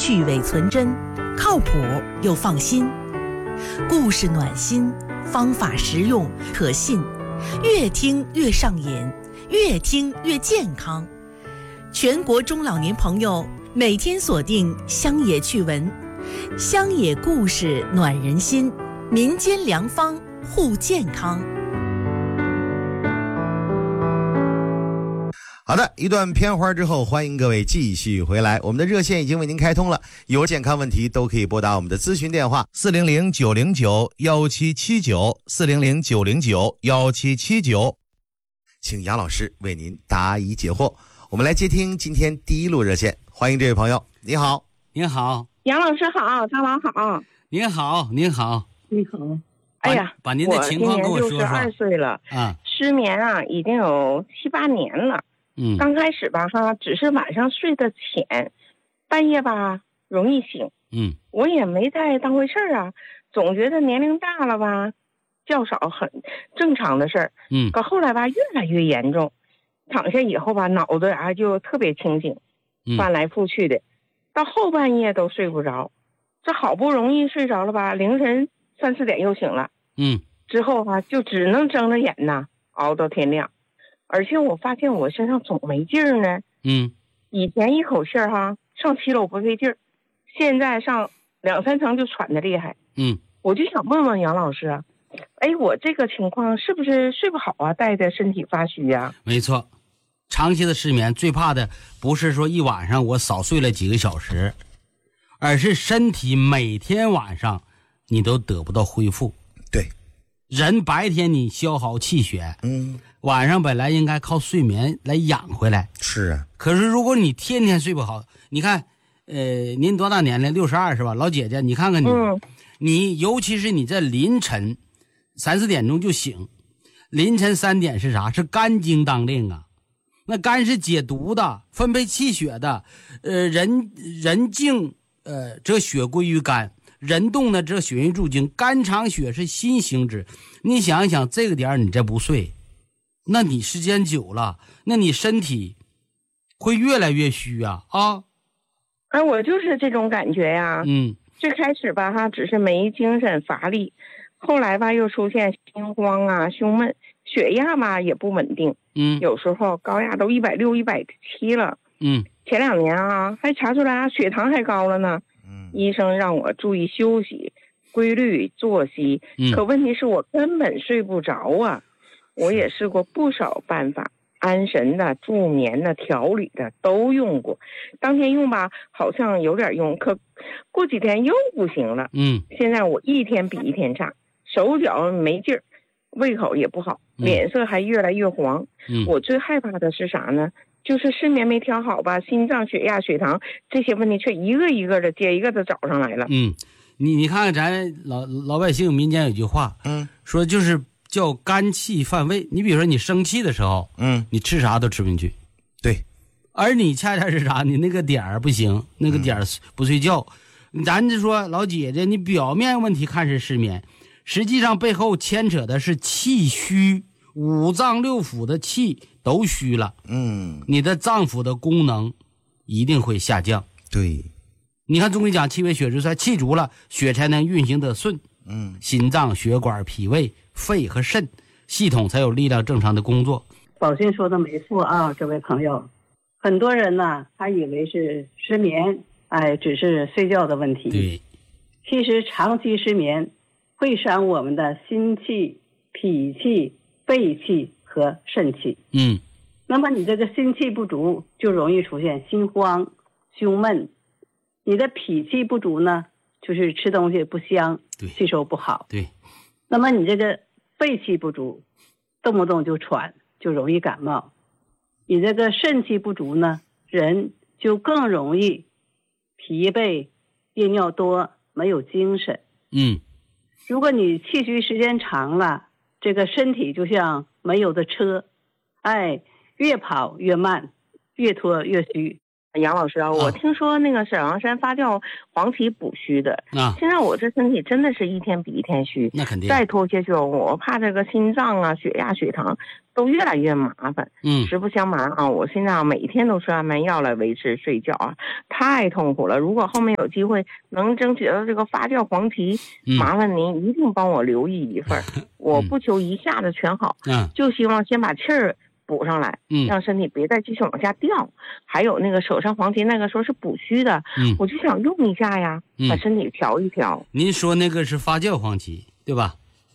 去伪存真，靠谱又放心。故事暖心，方法实用可信，越听越上瘾，越听越健康。全国中老年朋友每天锁定乡野趣闻，乡野故事暖人心，民间良方护健康。 好的，一段片花之后，欢迎各位继续回来。我们的热线已经为您开通了，有健康问题都可以拨打我们的咨询电话400-909-1779，400-909-1779，请杨老师为您答疑解惑。我们来接听今天第一路热线，欢迎这位朋友。你好。 您好。 杨老师好，张老好。 您好，您好。 你好。哎呀， 把您的情况跟我说说。 我今年62岁了，失眠已经有7、8年了。刚开始吧只是晚上睡得浅，半夜吧容易醒。我也没太当回事总觉得年龄大了吧，觉少很正常的事儿。可后来吧越来越严重，躺下以后吧脑子就特别清醒，翻来覆去的，到后半夜都睡不着。这好不容易睡着了吧，凌晨3、4点又醒了。之后就只能睁着眼熬到天亮。而且我发现我身上总没劲儿呢。以前一口气上7楼不费劲儿，现在上2、3层就喘得厉害。我就想问问杨老师我这个情况是不是睡不好带着身体发虚没错，长期的失眠最怕的不是说一晚上我少睡了几个小时，而是身体每天晚上你都得不到恢复。 对， 人白天你消耗气血，晚上本来应该靠睡眠来养回来。 是啊。 可是如果你天天睡不好，你看您多大年龄？62是吧？老姐姐你看看你，你尤其是你在凌晨3、4点钟就醒，凌晨3点是啥？是肝经当令那肝是解毒的，分配气血的。人静则血归于肝，人动呢则血运入经，肝藏血是心行之。你想一想，这个点你再不睡，那你时间久了，那你身体会越来越虚我就是这种感觉最开始吧只是没精神乏力，后来吧又出现心慌胸闷，血压吧也不稳定，有时候高压都160、170了。前2年还查出来血糖还高了呢。医生让我注意休息，规律作息，可问题是我根本睡不着我也试过不少办法，安神的、助眠的、调理的都用过，当天用吧好像有点用，可过几天又不行了。现在我一天比一天差，手脚没劲儿，胃口也不好，脸色还越来越黄。我最害怕的是啥呢？就是失眠没调好吧，心脏、血压、血糖这些问题却一个一个的接一个的找上来了。 你看看咱老百姓民间有句话，说就是叫肝气犯胃。你比如说你生气的时候，你吃啥都吃不进去。 对。 而你恰恰是啥？你那个点儿不行，那个点儿不睡觉。咱就说老姐姐，你表面问题看是失眠，实际上背后牵扯的是气虚，5脏6腑的气都虚了。你的脏腑的功能一定会下降。 对。 你看中医讲气为血之帅，气足了血才能运行得顺。心脏、血管、脾胃、肺和肾系统才有力量正常的工作。 宝信说的没错这位朋友，很多人呢他以为是失眠，只是睡觉的问题。 对， 其实长期失眠会伤我们的心气、脾气、肺气和肾气。那么你这个心气不足，就容易出现心慌、胸闷。你的脾气不足呢，就是吃东西不香，吸收不好。 对。 那么你这个肺气不足，动不动就喘，就容易感冒。你这个肾气不足呢，人就更容易疲惫、夜尿多、没有精神。如果你气虚时间长了，这个身体就像没有的车，越跑越慢，越拖越虚。 杨老师啊，我听说那个沈阳山发酵黄芪补虚的啊， 现在我这身体真的是一天比一天虚， 那肯定再拖下去，我怕这个心脏啊、血压、血糖都越来越麻烦。实不相瞒啊，我现在每天都吃安眠药来维持睡觉啊，太痛苦了。如果后面有机会能争取到这个发酵黄芪，麻烦您一定帮我留意一份。我不求一下子全好，就希望先把气儿补上来，让身体别再继续往下掉。还有那个手上黄芪，那个说是补虚的，我就想用一下呀，把身体调一调。 您说那个是发酵黄芪对吧？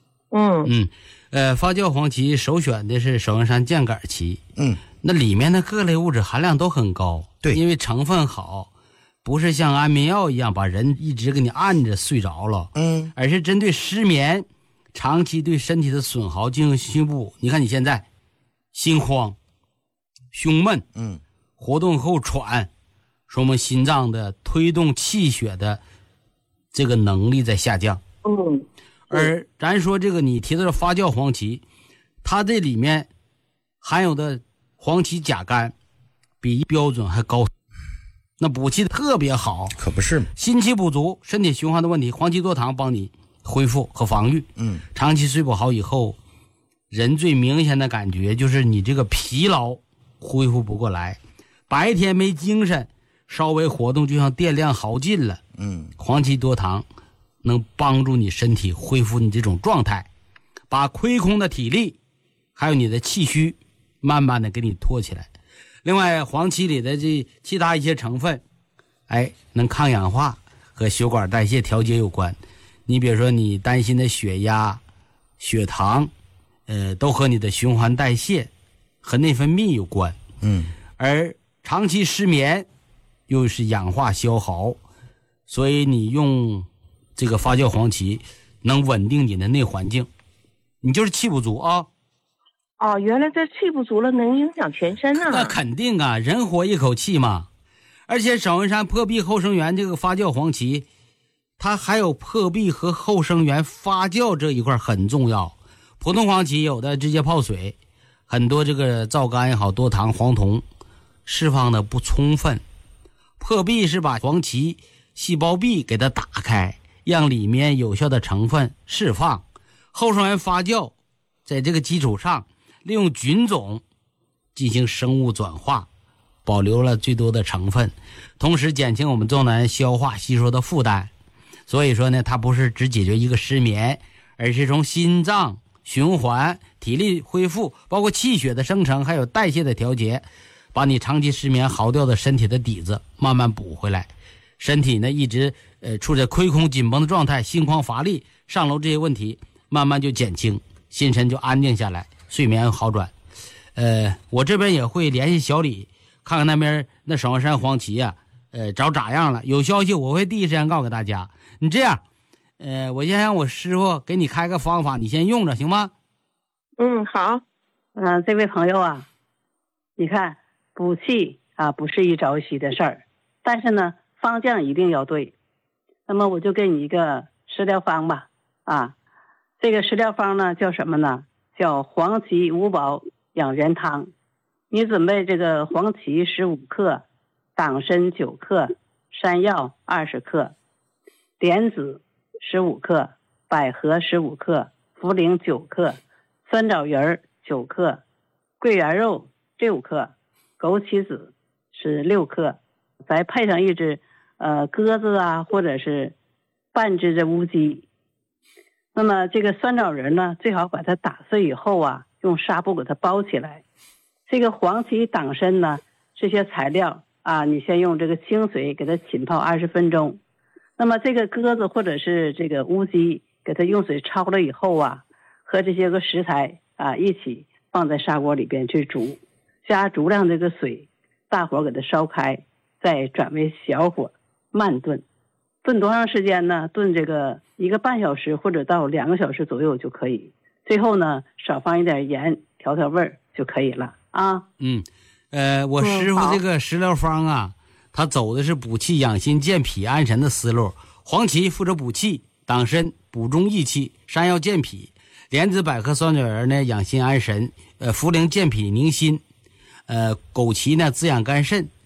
发酵黄芪首选的是首阳山箭杆芪，那里面的各类物质含量都很高， 对， 因为成分好，不是像安眠药一样把人一直给你按着睡着了，而是针对失眠长期对身体的损耗进行修补。你看你现在心慌、胸闷，活动后喘，说明心脏的推动气血的这个能力在下降。而咱说这个你提到的发酵黄芪，它这里面含有的黄芪甲苷比标准还高，那补气特别好， 可不是吗？ 心气不足、身体循环的问题，黄芪多糖帮你恢复和防御。长期睡不好以后，人最明显的感觉就是你这个疲劳恢复不过来，白天没精神，稍微活动就像电量耗尽了。黄芪多糖能帮助你身体恢复你这种状态，把亏空的体力还有你的气虚慢慢的给你拖起来。另外黄芪里的这其他一些成分能抗氧化和血管代谢调节有关。你比如说你担心的血压、血糖都和你的循环代谢和内分泌有关。而长期失眠又是氧化消耗，所以你用这个发酵黄芪能稳定你的内环境。你就是气不足啊。 原来这气不足了能影响全身啊。 那肯定啊，人活一口气嘛。而且首阳山破壁后生元这个发酵黄芪，它还有破壁和后生元发酵这一块很重要。普通黄芪有的直接泡水，很多这个皂苷也好，多糖、黄酮释放的不充分。破壁是把黄芪细胞壁给它打开，让里面有效的成分释放。后生元发酵在这个基础上利用菌种进行生物转化，保留了最多的成分，同时减轻我们中南消化吸收的负担。所以说呢，它不是只解决一个失眠，而是从心脏循环、体力恢复，包括气血的生成还有代谢的调节，把你长期失眠耗掉的身体的底子慢慢补回来。身体呢一直处在亏空紧绷的状态，心慌乏力、上楼这些问题慢慢就减轻，心神就安定下来，睡眠好转。我这边也会联系小李，看看那边那首阳山黄芪啊，找咋样了，有消息我会第一时间告诉给大家。你这样我先让我师傅给你开个方法，你先用着行吗？ 好。 这位朋友啊，你看补气啊不是一朝一夕的事儿，但是呢方向一定要对。那么我就给你一个食疗方吧。这个食疗方呢叫什么呢？叫黄芪五宝养元汤。你准备这个黄芪15克，党参9克，山药20克，莲子15克，百合15克，茯苓9克，酸枣仁9克，桂圆肉6克，枸杞子是6克，再配上一只鸽子啊，或者是半只的乌鸡。那么这个酸枣仁呢，最好把它打碎以后啊，用纱布给它包起来。这个黄芪、党参呢，这些材料啊，你先用这个清水给它浸泡20分钟。那么这个鸽子或者是这个乌鸡，给它用水焯了以后啊，和这些个食材啊一起放在砂锅里边去煮，加足量这个水，大火给它烧开，再转为小火慢炖。炖多长时间呢？炖这个1个半小时或者到2个小时左右就可以。最后呢，少放一点盐调味儿就可以了啊。 我师傅这个食疗方啊，他走的是补气养心健脾安神的思路。黄芪负责补气，党参补中益气，山药健脾，莲子、百合、酸枣仁呢养心安神，茯苓健脾宁心，枸杞呢滋养肝肾，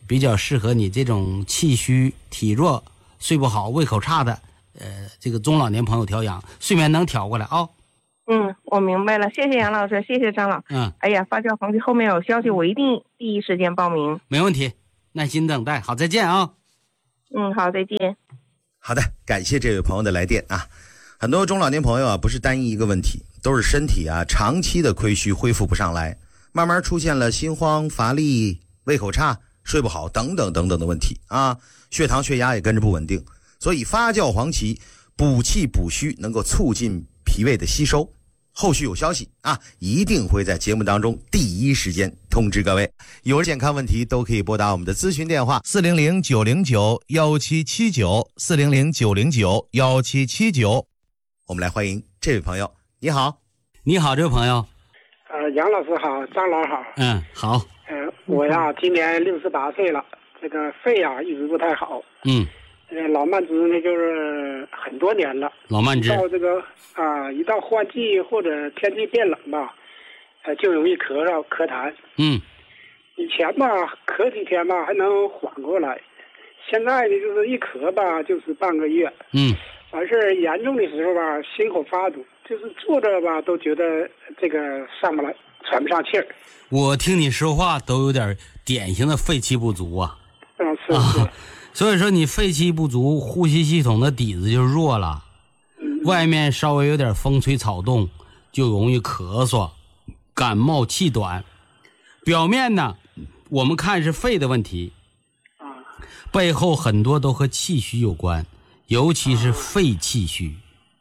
比较适合你这种气虚体弱睡不好胃口差的这个中老年朋友调养，睡眠能调过来啊。 我明白了，谢谢杨老师，谢谢张老。哎呀，发酵黄芪后面有消息，我一定第一时间报名。 没问题，耐心等待。好，再见啊。 好，再见。 好的，感谢这位朋友的来电啊。很多中老年朋友啊，不是单一一个问题，都是身体啊长期的亏虚恢复不上来，慢慢出现了心慌、乏力、胃口差、睡不好等等等等的问题啊，血糖血压也跟着不稳定。所以发酵黄芪补气补虚，能够促进脾胃的吸收。后续有消息啊，一定会在节目当中第一时间通知各位。有健康问题都可以拨打我们的咨询电话400-909-1779，400-909-1779。我们来欢迎这位朋友。你好。 你好，这位朋友。 杨老师好，张老好。 好。 我呀今年68岁了，这个肺呀一直不太好。老慢支呢就是很多年了。老慢支到这个一到换季或者天气变冷吧，就容易咳嗽咳痰。以前吧咳几天吧还能缓过来，现在呢就是一咳吧就是半个月。完事严重的时候吧心口发堵，就是坐着吧都觉得这个上不来，喘不上气儿。 我听你说话都有点典型的肺气不足啊。 是。 所以说你肺气不足，呼吸系统的底子就弱了，外面稍微有点风吹草动就容易咳嗽、感冒、气短。表面呢我们看是肺的问题，背后很多都和气虚有关，尤其是肺气虚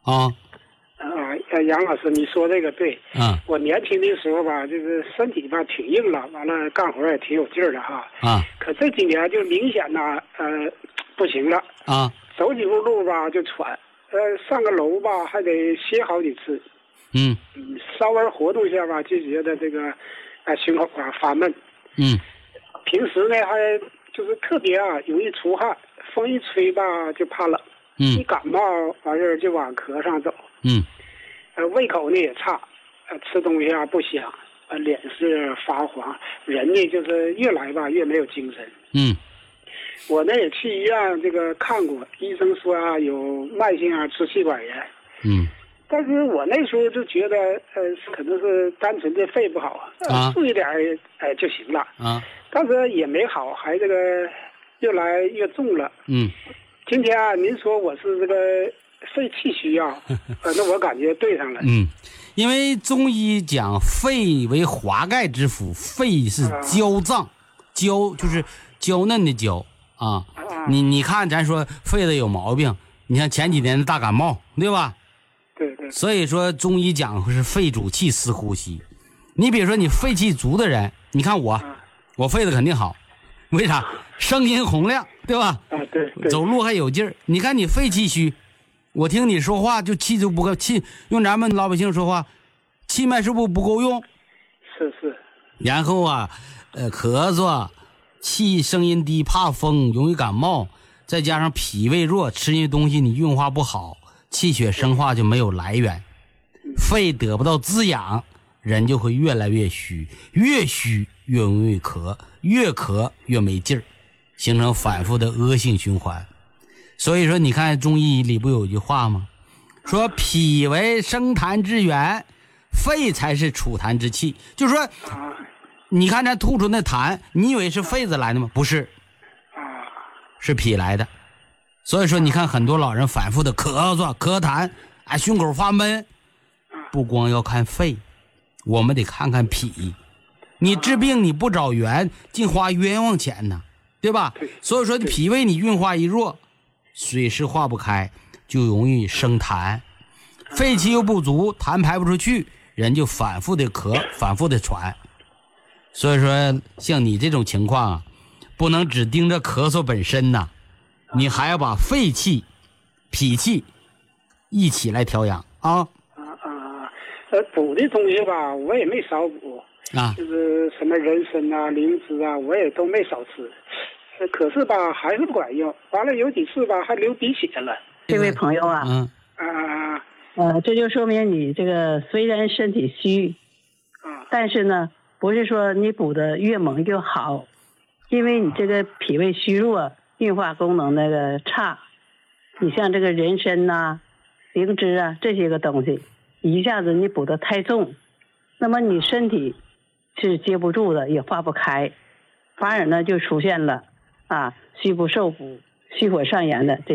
杨老师你说这个对。我年轻的时候吧就是身体吧挺硬了，完了干活也挺有劲儿的哈。可这几年就明显呢不行了。走几步路吧就喘，上个楼吧还得歇好几次。稍微活动一下吧就觉得这个胸口发闷。平时呢还就是特别容易出汗，风一吹吧就怕冷。一感冒完事就往咳上走。胃口呢也差，吃东西不香，脸是发黄，人呢就是越来吧越没有精神。我呢也去医院这个看过，医生说有慢性支气管炎。但是我那时候就觉得可能是单纯的肺不好，注意点就行了。但是也没好，还这个越来越重了。今天您说我是这个肺气虚那我感觉对上了。 因为中医讲肺为华盖之府，肺是娇脏，娇就是娇嫩的娇你看咱说肺的有毛病，你看前几年的大感冒对吧？ 对。 所以说中医讲是肺主气司呼吸。你比如说你肺气足的人，你看我肺的肯定好，为啥？声音洪亮对吧？ 对。 走路还有劲儿。你看你肺气虚，我听你说话就气就不够气，用咱们老百姓说话，气脉是不是不够用？ 是。 然后咳嗽，气声音低，怕风，容易感冒，再加上脾胃弱，吃进东西你运化不好，气血生化就没有来源，肺得不到滋养，人就会越来越虚，越虚越容易咳，越咳越没劲儿，形成反复的恶性循环。所以说你看中医里不有一句话吗？说脾为生痰之源，肺才是储痰之器。就是说你看咱吐出那痰，你以为是肺子来的吗？不是，是脾来的。所以说你看很多老人反复的咳嗽咳痰，胸口发闷，不光要看肺，我们得看看脾。你治病你不找源，净花冤枉钱呢，对吧？所以说脾胃你运化一弱，水湿化不开，就容易生痰，肺气又不足，痰排不出去，人就反复的咳，反复的喘。所以说像你这种情况不能只盯着咳嗽本身呐，你还要把肺气、脾气一起来调养补的东西吧，我也没少补就是什么人参灵芝我也都没少吃。可是吧还是不管用，完了有几次吧还流鼻血了。 这位朋友这就说明你这个虽然身体虚但是呢不是说你补的越猛就好， 因为你这个脾胃虚弱，运化功能那个差，你像这个人参呐、灵芝啊这些个东西，一下子你补得太重，那么你身体是接不住的，也化不开，反而呢就出现了虚不受补、虚火上炎的这